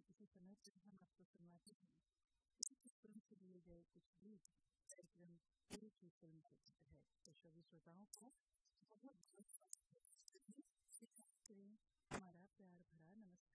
इसी समय पर हम आपको सुनवाते हैं इस फिल्म से दिए गए कुछ गीत कार्यक्रम पूरी की फिल्म के है। तो सभी श्रोताओं को बहुत बहुत